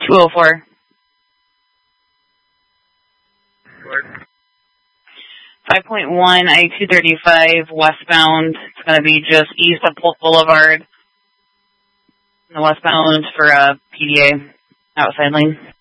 204. 5.1, I-235 westbound. It's going to be just east of Polk Boulevard. The westbound for PDA outside lane.